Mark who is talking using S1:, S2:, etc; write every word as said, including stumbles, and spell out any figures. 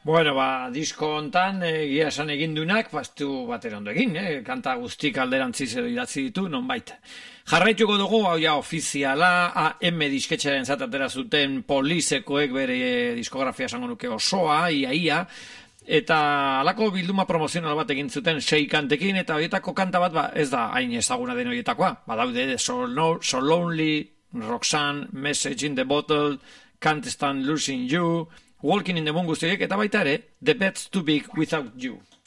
S1: Bueno, ba, disko hontan, egia esan egindunak, bastu batera ondo egin, eh? Kanta guztik alderantziz edo idatzi ditu, nonbait. Jarraituko dugu, hau ja ofiziala, A M disketxearen zatatera zuten Polizekoek bere diskografia esango nuke osoa, ia ia, eta halako bilduma promozional bat egin zuten sei kantekin, eta horietako kanta bat ba, ez da hain ezaguna den horietakoa. Badaude, So, no, so Lonely, Roxanne, Message in the Bottle, Can't Stand Losing You, Walking in the Moon guztiek, eta baita ere, The Bed's Too Big Without You.